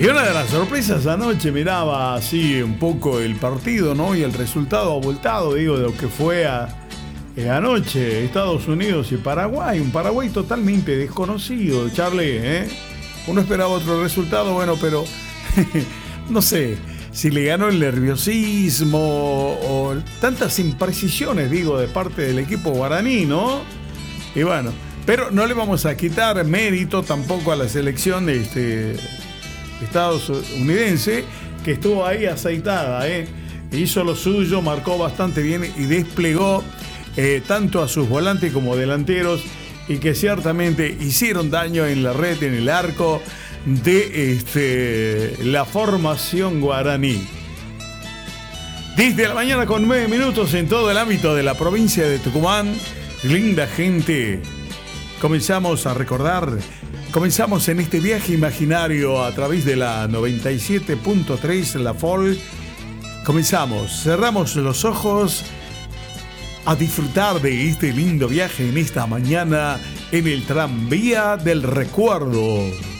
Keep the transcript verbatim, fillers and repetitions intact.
Y una de las sorpresas anoche miraba así un poco el partido, ¿no? Y el resultado abultado, digo, de lo que fue a, eh, anoche Estados Unidos y Paraguay. Un Paraguay totalmente desconocido, Charlie, ¿eh? Uno esperaba otro resultado, bueno, pero no sé si le ganó el nerviosismo o tantas imprecisiones, digo, de parte del equipo guaraní, ¿no? Y bueno, pero no le vamos a quitar mérito tampoco a la selección de este estadounidense, que estuvo ahí aceitada, ¿eh? Hizo lo suyo, marcó bastante bien y desplegó eh, tanto a sus volantes como delanteros, y que ciertamente hicieron daño en la red, en el arco de este, la formación guaraní. Desde la mañana con nueve minutos en todo el ámbito de la provincia de Tucumán, linda gente, comenzamos a recordar, comenzamos en este viaje imaginario a través de la noventa y siete punto tres, la Folk. Comenzamos, cerramos los ojos a disfrutar de este lindo viaje en esta mañana en el tranvía del recuerdo.